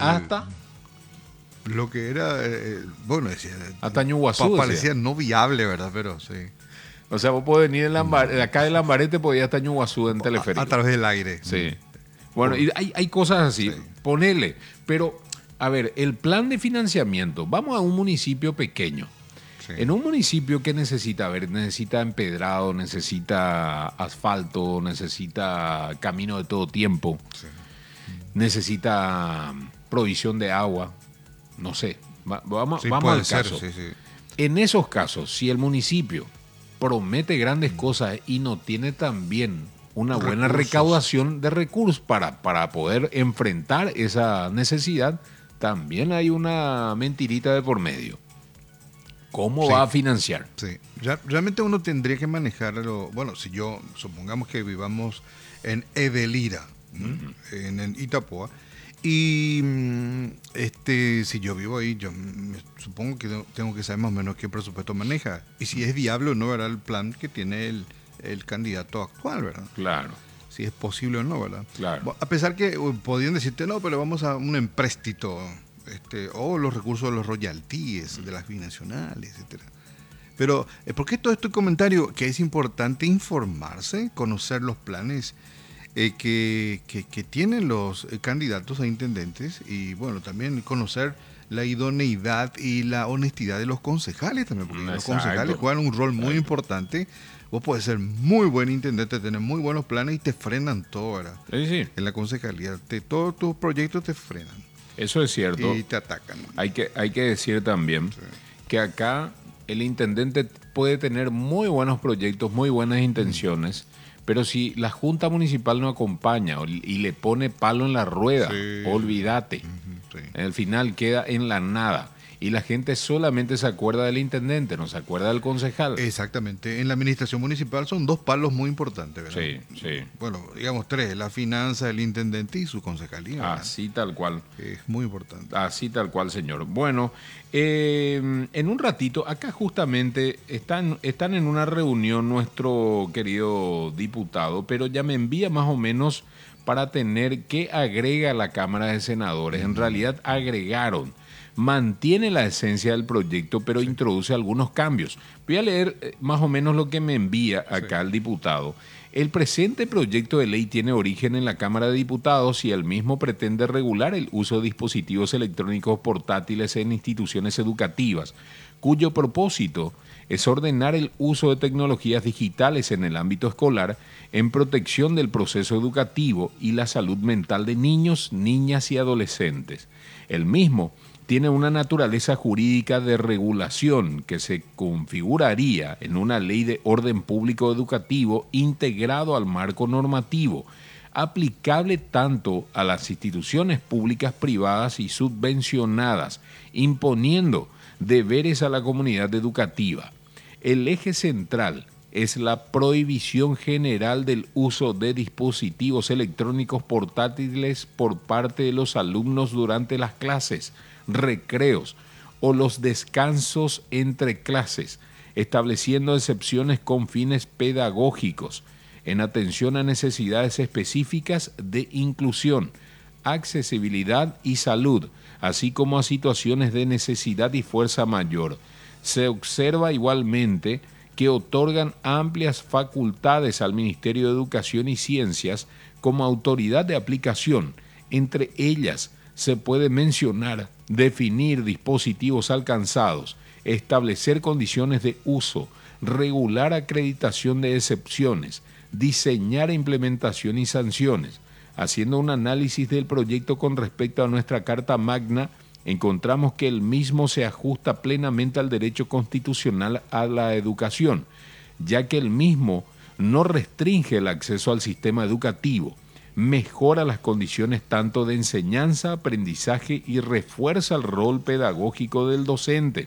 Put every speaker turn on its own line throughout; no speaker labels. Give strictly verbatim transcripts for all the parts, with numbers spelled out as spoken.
hasta
lo que era, eh, bueno, decía,
hasta Ñuguazú.
pa, parecía decía. No viable, ¿verdad? Pero sí.
O sea, vos podés venir de, Lambar, de acá de Lambarete, podés ir hasta Ñuguazú en teleférico.
A, a través del aire.
Sí. Bueno, y hay, hay cosas así, sí. Ponele. Pero, a ver, el plan de financiamiento, vamos a un municipio pequeño. Sí. En un municipio que necesita, a ver, necesita empedrado, necesita asfalto, necesita camino de todo tiempo, sí. necesita provisión de agua, no sé, Va, vamos,
sí,
vamos al
ser,
caso.
Sí, sí.
En esos casos, si el municipio promete grandes mm. cosas y no tiene también una
Recursos.
buena recaudación de recursos para, para poder enfrentar esa necesidad, también hay una mentirita de por medio. ¿Cómo sí. va a financiar?
Sí, ya, realmente uno tendría que manejarlo. Bueno, si yo, supongamos que vivamos en Edelira, uh-huh. en, en Itapoa, y este, si yo vivo ahí, yo me, supongo que tengo que saber más o menos qué presupuesto maneja. Y si es viable o no, ¿verdad? El plan que tiene el, el candidato actual, ¿verdad?
Claro.
Si es posible o no, ¿verdad?
Claro.
A pesar que uh, podrían decirte, no, pero vamos a un empréstito. Este, o los recursos de los royalties, de las binacionales, etcétera. Pero, ¿por qué todo este comentario? Que es importante informarse, conocer los planes eh, que, que, que tienen los eh, candidatos a intendentes y, bueno, también conocer la idoneidad y la honestidad de los concejales también, porque Exacto. los concejales juegan un rol muy Exacto. importante. Vos podés ser muy buen intendente, tener muy buenos planes y te frenan todo, ¿verdad?
Sí, sí.
En la concejalía, te, todos tus proyectos te frenan.
Eso es cierto.
Y te atacan.
Hay que, hay que decir también sí. que acá el intendente puede tener muy buenos proyectos, muy buenas intenciones, mm. pero si la Junta Municipal no acompaña y le pone palo en la rueda, sí. olvídate. Uh-huh, sí. Al final queda en la nada. Y la gente solamente se acuerda del intendente, no se acuerda del concejal.
Exactamente. En la administración municipal son dos palos muy importantes, ¿verdad?
Sí, sí.
Bueno, digamos tres, la finanza, el intendente y su concejalía, ¿verdad?
Así tal cual.
Es muy importante.
Así tal cual, señor. Bueno, eh, en un ratito, acá justamente están, están en una reunión nuestro querido diputado, pero ya me envía más o menos para tener qué agrega la Cámara de Senadores. En realidad agregaron. Mantiene la esencia del proyecto, pero sí. introduce algunos cambios. Voy a leer eh, más o menos lo que me envía acá sí. el diputado. El presente proyecto de ley tiene origen en la Cámara de Diputados y el mismo pretende regular el uso de dispositivos electrónicos portátiles en instituciones educativas, cuyo propósito es ordenar el uso de tecnologías digitales en el ámbito escolar en protección del proceso educativo y la salud mental de niños, niñas y adolescentes. El mismo tiene una naturaleza jurídica de regulación que se configuraría en una ley de orden público educativo integrado al marco normativo, aplicable tanto a las instituciones públicas, privadas y subvencionadas, imponiendo deberes a la comunidad educativa. El eje central es la prohibición general del uso de dispositivos electrónicos portátiles por parte de los alumnos durante las clases, recreos o los descansos entre clases, estableciendo excepciones con fines pedagógicos, en atención a necesidades específicas de inclusión, accesibilidad y salud, así como a situaciones de necesidad y fuerza mayor. Se observa igualmente que otorgan amplias facultades al Ministerio de Educación y Ciencias como autoridad de aplicación. Entre ellas se puede mencionar definir dispositivos alcanzados, establecer condiciones de uso, regular acreditación de excepciones, diseñar implementación y sanciones. Haciendo un análisis del proyecto con respecto a nuestra Carta Magna, encontramos que el mismo se ajusta plenamente al derecho constitucional a la educación, ya que el mismo no restringe el acceso al sistema educativo, mejora las condiciones tanto de enseñanza, aprendizaje y refuerza el rol pedagógico del docente.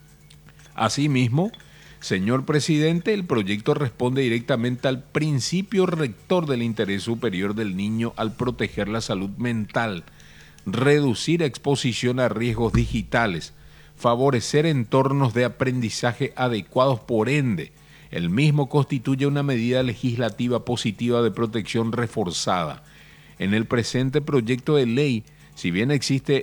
Asimismo, señor presidente, el proyecto responde directamente al principio rector del interés superior del niño al proteger la salud mental, reducir exposición a riesgos digitales, favorecer entornos de aprendizaje adecuados. Por ende, el mismo constituye una medida legislativa positiva de protección reforzada. En el presente proyecto de ley, si bien existe